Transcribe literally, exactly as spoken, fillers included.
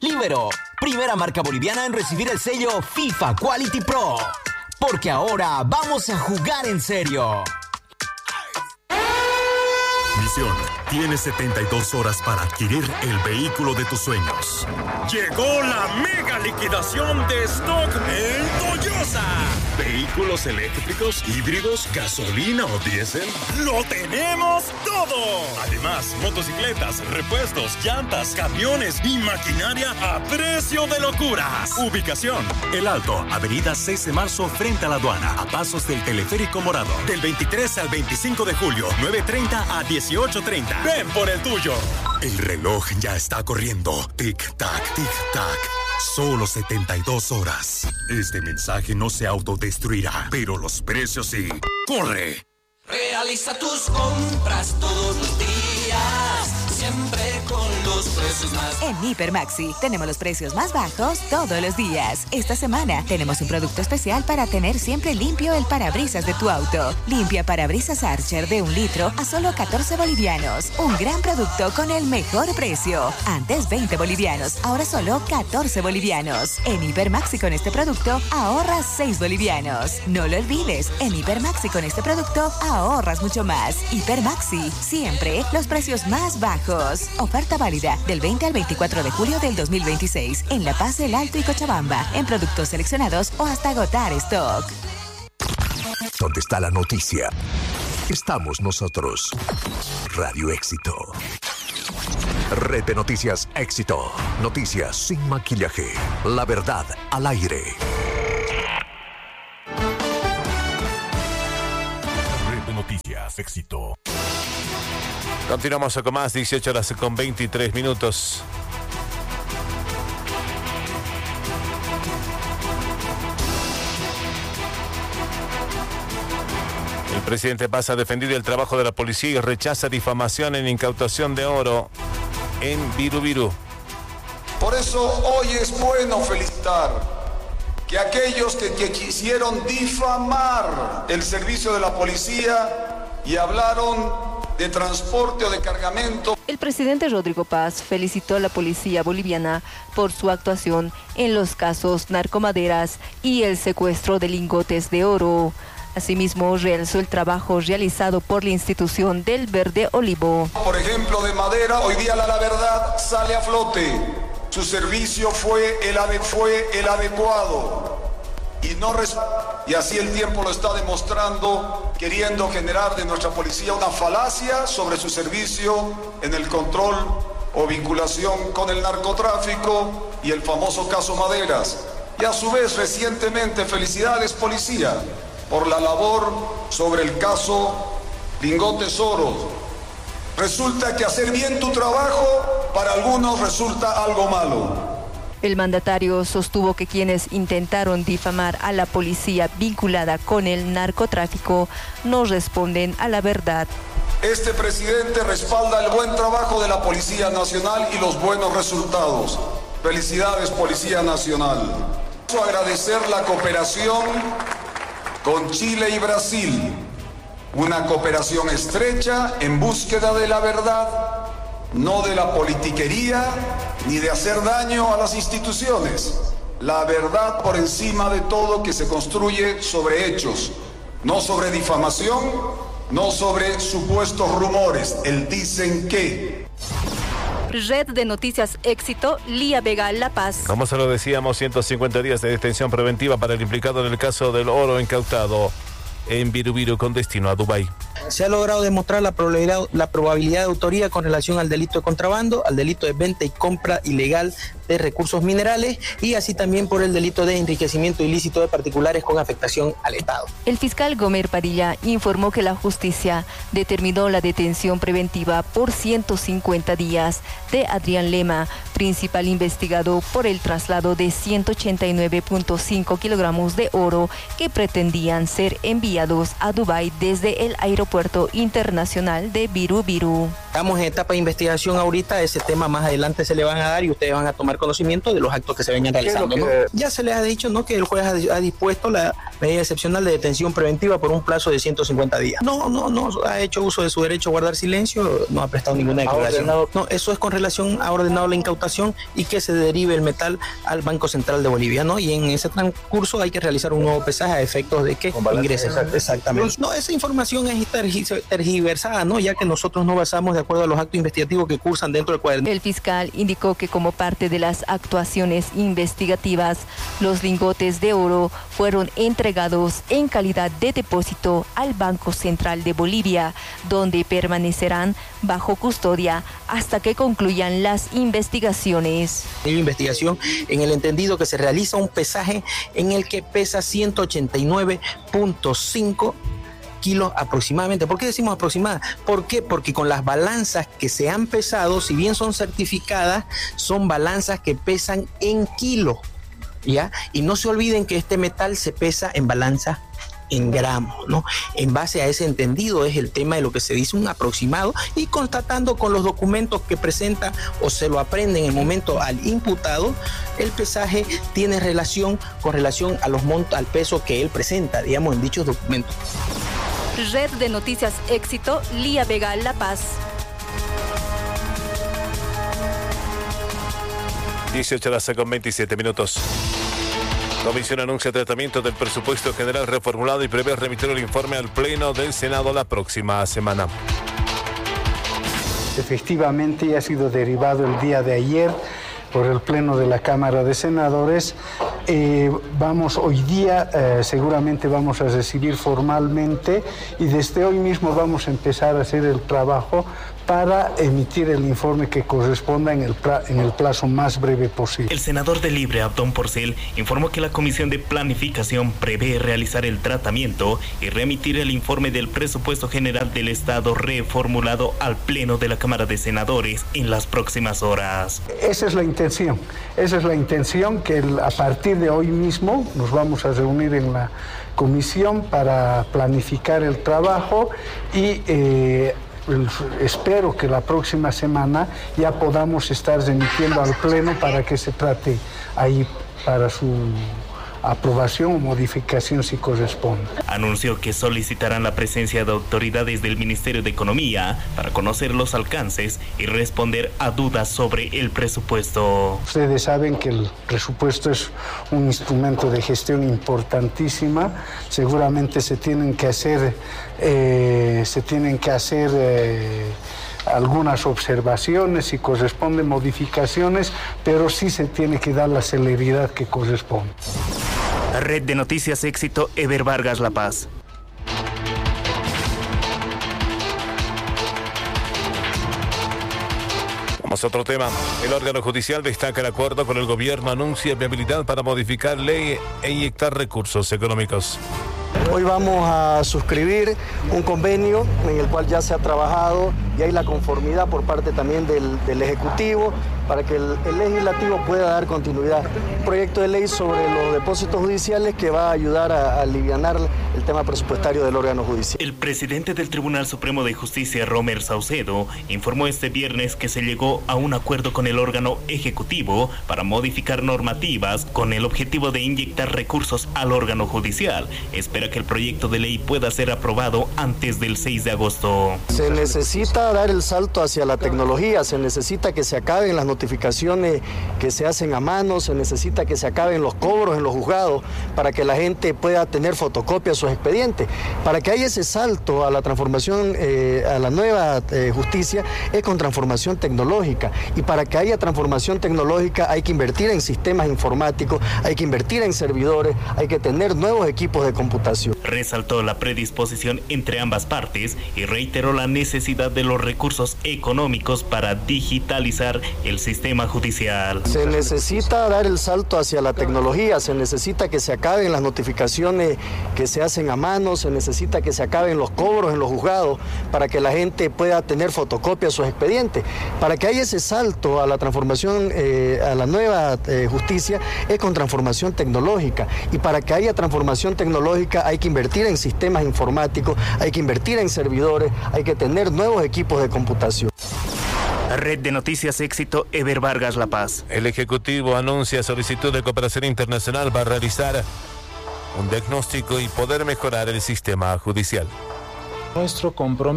Libero, primera marca boliviana en recibir el sello FIFA Quality Pro. Porque ahora vamos a jugar en serio. Misión: tienes setenta y dos horas para adquirir el vehículo de tus sueños. Llegó la mega liquidación de stock en Toyosa. Vehículos eléctricos, híbridos, gasolina o diésel. ¡Lo tenemos todo! Además, motocicletas, repuestos, llantas, camiones y maquinaria a precio de locuras. Ubicación: El Alto, avenida seis de marzo frente a la aduana, a pasos del Teleférico Morado. Del veintitrés al veinticinco de julio, nueve treinta a dieciocho treinta. Ven por el tuyo. El reloj ya está corriendo. Tic-tac, tic-tac. Solo setenta y dos horas. Este mensaje no se autodestruirá, pero los precios sí. ¡Corre! Realiza tus compras todos los días, siempre con los precios más... En Hiper Maxi tenemos los precios más bajos todos los días. Esta semana tenemos un producto especial para tener siempre limpio el parabrisas de tu auto. Limpia parabrisas Archer de un litro a solo catorce bolivianos. Un gran producto con el mejor precio. Antes veinte bolivianos, ahora solo catorce bolivianos. En Hiper Maxi con este producto ahorras seis bolivianos. No lo olvides, en Hiper Maxi con este producto ahorras mucho más. Hiper Maxi, siempre los precios más bajos. Oferta válida del veinte al veinticuatro de julio del dos mil veintiséis en La Paz, El Alto y Cochabamba, en productos seleccionados o hasta agotar stock. ¿Dónde está la noticia? Estamos nosotros. Radio Éxito. Red de Noticias Éxito. Noticias sin maquillaje. La verdad al aire. Red de Noticias Éxito. Continuamos con más, dieciocho horas con veintitrés minutos. El presidente Paz ha defendido el trabajo de la policía y rechaza difamación en incautación de oro en Birubiru. Por eso hoy es bueno felicitar que aquellos que, que quisieron difamar el servicio de la policía y hablaron de transporte o de cargamento. El presidente Rodrigo Paz felicitó a la policía boliviana por su actuación en los casos narcomaderas y el secuestro de lingotes de oro. Asimismo, realzó el trabajo realizado por la institución del Verde Olivo. Por ejemplo, de madera, hoy día la, la verdad sale a flote. Su servicio fue el, ade- fue el adecuado. Y, no res- y así el tiempo lo está demostrando, queriendo generar de nuestra policía una falacia sobre su servicio en el control o vinculación con el narcotráfico y el famoso caso Maderas. Y a su vez, recientemente, felicidades policía por la labor sobre el caso Lingotes Oro. Resulta que hacer bien tu trabajo para algunos resulta algo malo. El mandatario sostuvo que quienes intentaron difamar a la policía vinculada con el narcotráfico no responden a la verdad. Este presidente respalda el buen trabajo de la Policía Nacional y los buenos resultados. Felicidades, Policía Nacional. Quiero agradecer la cooperación con Chile y Brasil. Una cooperación estrecha en búsqueda de la verdad, no de la politiquería ni de hacer daño a las instituciones. La verdad por encima de todo, que se construye sobre hechos, no sobre difamación, no sobre supuestos rumores, el dicen que. Red de Noticias Éxito, Lía Vega, La Paz. Como se lo decíamos, ciento cincuenta días de detención preventiva para el implicado en el caso del oro incautado en Birubiru con destino a Dubái. Se ha logrado demostrar la probabilidad, la probabilidad de autoría con relación al delito de contrabando, al delito de venta y compra ilegal de recursos minerales y así también por el delito de enriquecimiento ilícito de particulares con afectación al Estado. El fiscal Gomer Padilla informó que la justicia determinó la detención preventiva por ciento cincuenta días de Adrián Lema, principal investigado por el traslado de ciento ochenta y nueve punto cinco kilogramos de oro que pretendían ser enviados a Dubái desde el aeropuerto internacional de Birubiru. Estamos en etapa de investigación ahorita, ese tema más adelante se le van a dar y ustedes van a tomar conocimiento de los actos que se vengan realizando, ¿no? Ya se les ha dicho, ¿no?, que el juez ha, ha dispuesto la medida excepcional de detención preventiva por un plazo de ciento cincuenta días. No, no, no ha hecho uso de su derecho a guardar silencio, no ha prestado ninguna declaración. No, eso es con relación a ordenado la incautación y que se derive el metal al Banco Central de Bolivia, ¿no? Y en ese transcurso hay que realizar un nuevo pesaje a efectos de que ingrese. Exactamente. No, esa información es tergiversada, ¿no?, ya que nosotros no basamos de acuerdo a los actos investigativos que cursan dentro del cuaderno. El fiscal indicó que como parte de las actuaciones investigativas, los lingotes de oro fueron entregados en calidad de depósito al Banco Central de Bolivia, donde permanecerán bajo custodia hasta que concluyan las investigaciones. Hay investigación en el entendido que se realiza un pesaje en el que pesa ciento ochenta y nueve punto cinco kilos aproximadamente. ¿Por qué decimos aproximada? ¿Por qué? Porque con las balanzas que se han pesado, si bien son certificadas, son balanzas que pesan en kilos, ¿ya? Y no se olviden que este metal se pesa en balanza en gramos, ¿no? En base a ese entendido es el tema de lo que se dice un aproximado, y constatando con los documentos que presenta o se lo aprende en el momento al imputado, el pesaje tiene relación con relación a los montos, al peso que él presenta, digamos, en dichos documentos. Red de Noticias Éxito, Lía Vega, La Paz. dieciocho horas con veintisiete minutos. Comisión anuncia tratamiento del presupuesto general reformulado y prevé remitir el informe al Pleno del Senado la próxima semana. Efectivamente, ya ha sido derivado el día de ayer por el Pleno de la Cámara de Senadores. Eh, vamos, hoy día eh, seguramente vamos a recibir formalmente y desde hoy mismo vamos a empezar a hacer el trabajo para emitir el informe que corresponda en el, pla- en el plazo más breve posible. El senador de Libre, Abdón Porcel, informó que la Comisión de Planificación prevé realizar el tratamiento y remitir el informe del presupuesto general del Estado reformulado al Pleno de la Cámara de Senadores en las próximas horas. Esa es la intención, esa es la intención que el, a partir de hoy mismo nos vamos a reunir en la comisión para planificar el trabajo y eh, espero que la próxima semana ya podamos estar remitiendo al Pleno para que se trate ahí para su aprobación o modificación si corresponde. Anunció que solicitarán la presencia de autoridades del Ministerio de Economía para conocer los alcances y responder a dudas sobre el presupuesto. Ustedes saben que el presupuesto es un instrumento de gestión importantísima. Seguramente se tienen que hacer, eh, se tienen que hacer eh, algunas observaciones y corresponden modificaciones, pero sí se tiene que dar la celeridad que corresponde. Red de Noticias Éxito, Eber Vargas, La Paz. Vamos a otro tema. El órgano judicial destaca el acuerdo con el gobierno, anuncia viabilidad para modificar ley e inyectar recursos económicos. Hoy vamos a suscribir un convenio en el cual ya se ha trabajado y hay la conformidad por parte también del, del Ejecutivo para que el, el Legislativo pueda dar continuidad. Un proyecto de ley sobre los depósitos judiciales que va a ayudar a, a alivianar el tema presupuestario del órgano judicial. El presidente del Tribunal Supremo de Justicia, Romer Saucedo, informó este viernes que se llegó a un acuerdo con el órgano ejecutivo para modificar normativas con el objetivo de inyectar recursos al órgano judicial. Espera que el proyecto de ley pueda ser aprobado antes del seis de agosto. Se necesita dar el salto hacia la tecnología, se necesita que se acaben las notificaciones que se hacen a mano, se necesita que se acaben los cobros en los juzgados para que la gente pueda tener fotocopias de sus expedientes. Para que haya ese salto a la transformación, eh, a la nueva eh, justicia, es con transformación tecnológica. Y para que haya transformación tecnológica hay que invertir en sistemas informáticos, hay que invertir en servidores, hay que tener nuevos equipos de computación. Resaltó la predisposición entre ambas partes y reiteró la necesidad de los recursos económicos para digitalizar el sistema judicial. Se necesita dar el salto hacia la tecnología, se necesita que se acaben las notificaciones que se hacen a mano, se necesita que se acaben los cobros en los juzgados para que la gente pueda tener fotocopias de sus expedientes. Para que haya ese salto a la transformación, eh, a la nueva eh, justicia, es con transformación tecnológica. Y para que haya transformación tecnológica hay que invertir en sistemas informáticos, hay que invertir en servidores, hay que tener nuevos equipos de computación. Red de Noticias Éxito, Ever Vargas, La Paz. El Ejecutivo anuncia solicitud de cooperación internacional para realizar un diagnóstico y poder mejorar el sistema judicial. Nuestro compromiso